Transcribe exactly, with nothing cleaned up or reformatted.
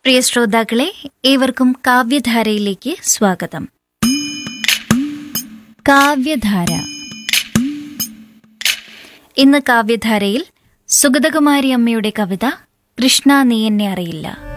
പ്രിയ ശ്രോതാക്കളെ, ഏവർക്കും കാവ്യധാരയിലേക്ക് സ്വാഗതം. കാവ്യധാര. ഇന്ന് കാവ്യധാരയിൽ സുഗതകുമാരി അമ്മയുടെ കവിത കൃഷ്ണ നീ എന്നെ അറിയില്ല.